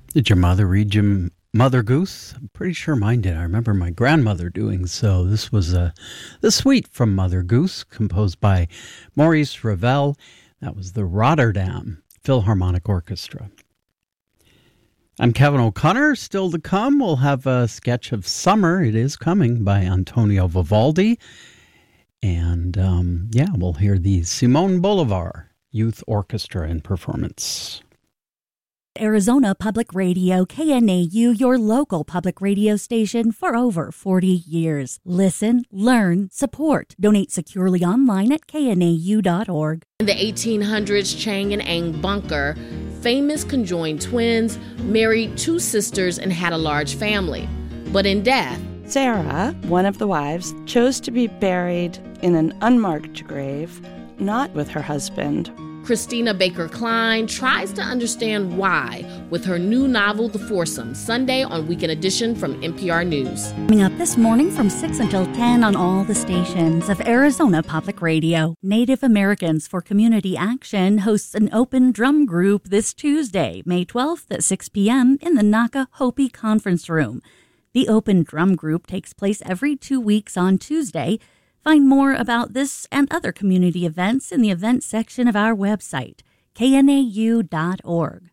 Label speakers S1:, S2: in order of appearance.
S1: Did your mother read you Mother Goose? I'm pretty sure mine did. I remember my grandmother doing so. This was the suite from Mother Goose, composed by Maurice Ravel. That was the Rotterdam Philharmonic Orchestra. I'm Kevin O'Connor. Still to come, we'll have a sketch of Summer. It is coming by Antonio Vivaldi. And we'll hear the Simone Bolivar Youth Orchestra in performance.
S2: Arizona Public Radio, KNAU, your local public radio station for over 40 years. Listen, learn, support. Donate securely online at knau.org.
S3: In the 1800s, Chang and Ang Bunker, famous conjoined twins, married two sisters and had a large family. But in death,
S4: Sarah, one of the wives, chose to be buried in an unmarked grave, not with her husband.
S3: Christina Baker Klein tries to understand why with her new novel, The Foursome, Sunday on Weekend Edition from NPR News.
S2: Coming up this morning from 6 until 10 on all the stations of Arizona Public Radio. Native Americans for Community Action hosts an open drum group this Tuesday, May 12th at 6 p.m. in the Naka Hopi Conference Room. The open drum group takes place every 2 weeks on Tuesday. Find more about this and other community events in the events section of our website, knau.org.